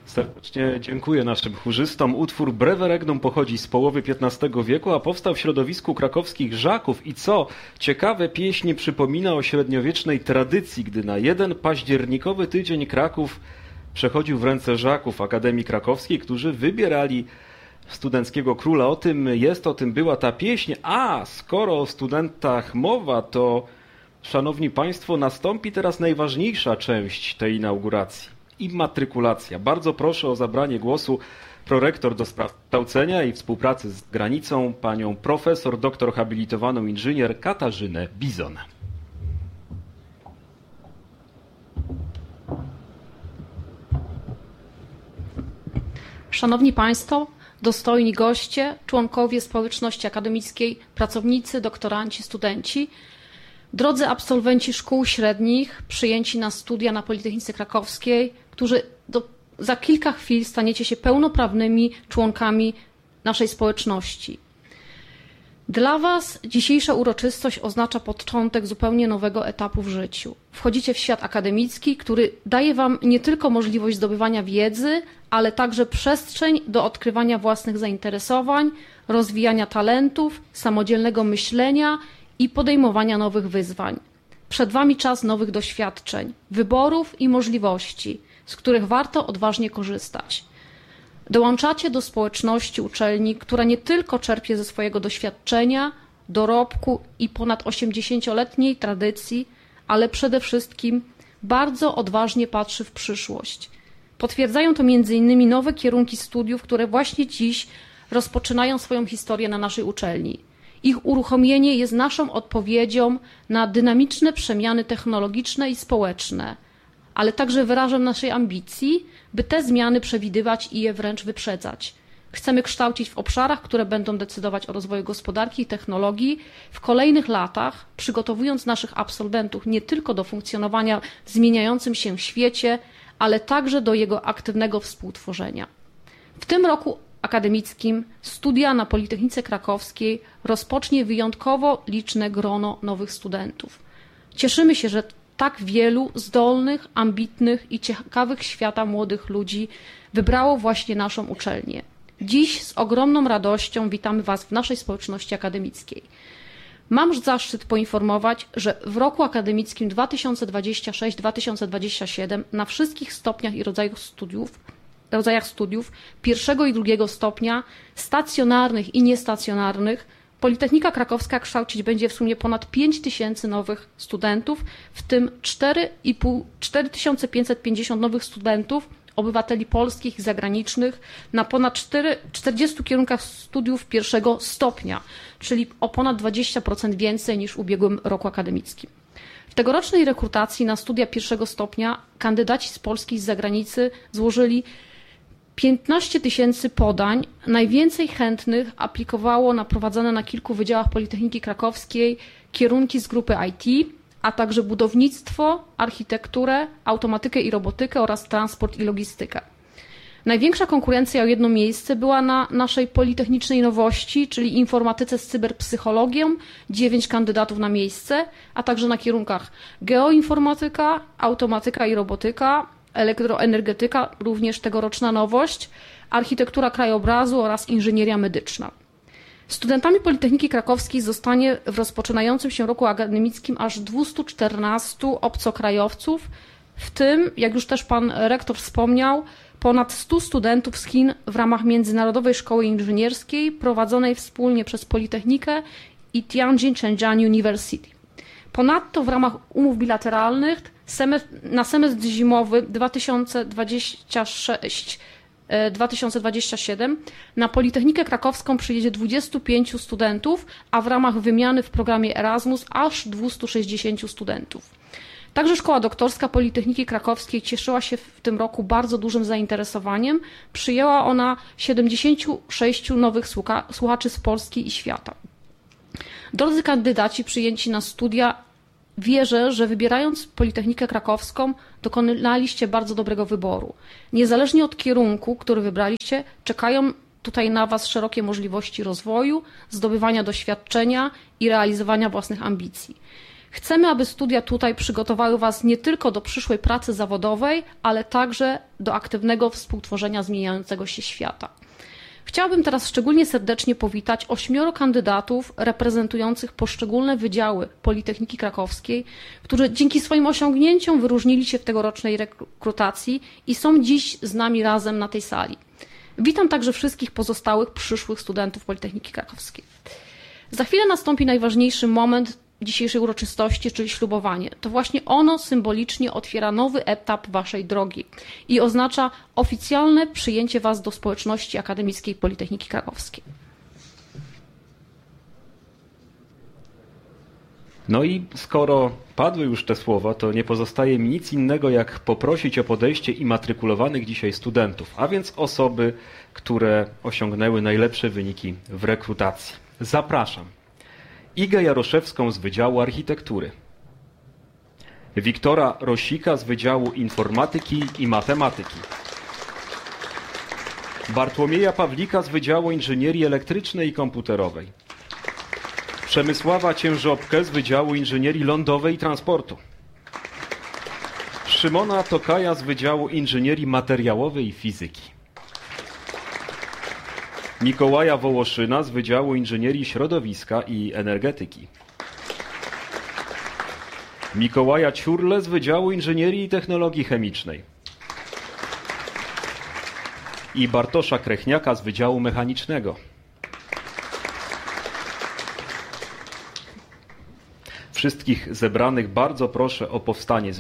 Serdecznie dziękuję naszym chórzystom. Utwór Breve Regnum pochodzi z połowy XV wieku, a powstał w środowisku krakowskich żaków i co ciekawe, pieśń przypomina o średniowiecznej tradycji, gdy na jeden październikowy tydzień Kraków przechodził w ręce żaków Akademii Krakowskiej, którzy wybierali studenckiego króla. O tym była ta pieśń. A skoro o studentach mowa, to szanowni państwo, nastąpi teraz najważniejsza część tej inauguracji. Immatrykulacja. Bardzo proszę o zabranie głosu prorektor do spraw kształcenia i współpracy z granicą, panią profesor, doktor habilitowaną inżynier Katarzynę Bizon. Szanowni Państwo, dostojni goście, członkowie społeczności akademickiej, pracownicy, doktoranci, studenci, drodzy absolwenci szkół średnich, przyjęci na studia na Politechnice Krakowskiej, którzy za kilka chwil staniecie się pełnoprawnymi członkami naszej społeczności. Dla Was dzisiejsza uroczystość oznacza początek zupełnie nowego etapu w życiu. Wchodzicie w świat akademicki, który daje Wam nie tylko możliwość zdobywania wiedzy, ale także przestrzeń do odkrywania własnych zainteresowań, rozwijania talentów, samodzielnego myślenia i podejmowania nowych wyzwań. Przed Wami czas nowych doświadczeń, wyborów i możliwości, z których warto odważnie korzystać. Dołączacie do społeczności uczelni, która nie tylko czerpie ze swojego doświadczenia, dorobku i ponad 80-letniej tradycji, ale przede wszystkim bardzo odważnie patrzy w przyszłość. Potwierdzają to m.in. nowe kierunki studiów, które właśnie dziś rozpoczynają swoją historię na naszej uczelni. Ich uruchomienie jest naszą odpowiedzią na dynamiczne przemiany technologiczne i społeczne, ale także wyrażem naszej ambicji, by te zmiany przewidywać i je wręcz wyprzedzać. Chcemy kształcić w obszarach, które będą decydować o rozwoju gospodarki i technologii w kolejnych latach, przygotowując naszych absolwentów nie tylko do funkcjonowania w zmieniającym się świecie, ale także do jego aktywnego współtworzenia. W tym roku akademickim studia na Politechnice Krakowskiej rozpocznie wyjątkowo liczne grono nowych studentów. Cieszymy się, że tak wielu zdolnych, ambitnych i ciekawych świata młodych ludzi wybrało właśnie naszą uczelnię. Dziś z ogromną radością witamy Was w naszej społeczności akademickiej. Mam zaszczyt poinformować, że w roku akademickim 2026-2027 na wszystkich stopniach i rodzajach studiów pierwszego i drugiego stopnia, stacjonarnych i niestacjonarnych, Politechnika Krakowska kształcić będzie w sumie ponad 5000 nowych studentów, w tym 4550 nowych studentów, obywateli polskich i zagranicznych na ponad 40 kierunkach studiów pierwszego stopnia, czyli o ponad 20% więcej niż w ubiegłym roku akademickim. W tegorocznej rekrutacji na studia pierwszego stopnia kandydaci z Polski i z zagranicy złożyli 15 000 podań. Najwięcej chętnych aplikowało na prowadzone na kilku wydziałach Politechniki Krakowskiej kierunki z grupy IT, a także budownictwo, architekturę, automatykę i robotykę oraz transport i logistykę. Największa konkurencja o jedno miejsce była na naszej politechnicznej nowości, czyli informatyce z cyberpsychologią, 9 kandydatów na miejsce, a także na kierunkach geoinformatyka, automatyka i robotyka, elektroenergetyka, również tegoroczna nowość, architektura krajobrazu oraz inżynieria medyczna. Studentami Politechniki Krakowskiej zostanie w rozpoczynającym się roku akademickim aż 214 obcokrajowców, w tym, jak już też pan rektor wspomniał, ponad 100 studentów z Chin w ramach Międzynarodowej Szkoły Inżynierskiej prowadzonej wspólnie przez Politechnikę i Tianjin Shenzhen University. Ponadto w ramach umów bilateralnych na semestr zimowy 2026-2027 na Politechnikę Krakowską przyjedzie 25 studentów, a w ramach wymiany w programie Erasmus aż 260 studentów. Także Szkoła Doktorska Politechniki Krakowskiej cieszyła się w tym roku bardzo dużym zainteresowaniem. Przyjęła ona 76 nowych słuchaczy z Polski i świata. Drodzy kandydaci przyjęci na studia, wierzę, że wybierając Politechnikę Krakowską dokonaliście bardzo dobrego wyboru. Niezależnie od kierunku, który wybraliście, czekają tutaj na Was szerokie możliwości rozwoju, zdobywania doświadczenia i realizowania własnych ambicji. Chcemy, aby studia tutaj przygotowały Was nie tylko do przyszłej pracy zawodowej, ale także do aktywnego współtworzenia zmieniającego się świata. Chciałabym teraz szczególnie serdecznie powitać 8 kandydatów reprezentujących poszczególne wydziały Politechniki Krakowskiej, którzy dzięki swoim osiągnięciom wyróżnili się w tegorocznej rekrutacji i są dziś z nami razem na tej sali. Witam także wszystkich pozostałych przyszłych studentów Politechniki Krakowskiej. Za chwilę nastąpi najważniejszy moment dzisiejszej uroczystości, czyli ślubowanie. To właśnie ono symbolicznie otwiera nowy etap Waszej drogi i oznacza oficjalne przyjęcie Was do społeczności akademickiej Politechniki Krakowskiej. No i skoro padły już te słowa, to nie pozostaje mi nic innego, jak poprosić o podejście immatrykulowanych dzisiaj studentów, a więc osoby, które osiągnęły najlepsze wyniki w rekrutacji. Zapraszam Igę Jaroszewską z Wydziału Architektury, Wiktora Rosika z Wydziału Informatyki i Matematyki, Bartłomieja Pawlika z Wydziału Inżynierii Elektrycznej i Komputerowej, Przemysława Ciężopkę z Wydziału Inżynierii Lądowej i Transportu, Szymona Tokaja z Wydziału Inżynierii Materiałowej i Fizyki, Mikołaja Wołoszyna z Wydziału Inżynierii Środowiska i Energetyki, Mikołaja Ciurle z Wydziału Inżynierii i Technologii Chemicznej i Bartosza Krechniaka z Wydziału Mechanicznego. Wszystkich zebranych bardzo proszę o powstanie z